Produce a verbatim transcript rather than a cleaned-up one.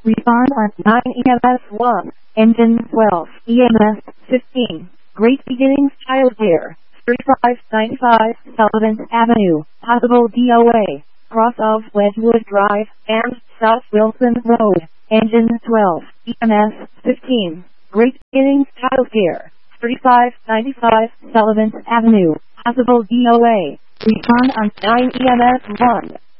Respond on nine E M S one, Engine twelve, E M S fifteen, Great Beginnings Child Care, thirty-five ninety-five Sullivan Avenue, Possible D O A, cross of Wedgewood Drive, and South Wilson Road, Engine twelve, E M S fifteen, Great Beginnings Child Care, thirty-five ninety-five Sullivan Avenue, Possible D O A. Respond on nine E M S one.